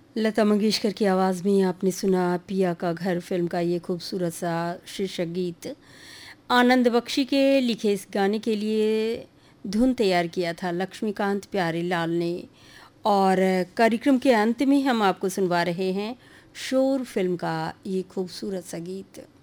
लता मंगेशकर की आवाज़ में आपने सुना पिया का घर फिल्म का ये खूबसूरत सा शीर्षक गीत। आनंद बख्शी के लिखे इस गाने के लिए धुन तैयार किया था लक्ष्मीकांत प्यारेलाल ने। और कार्यक्रम के अंत में हम आपको सुनवा रहे हैं शोर फिल्म का ये खूबसूरत सा गीत।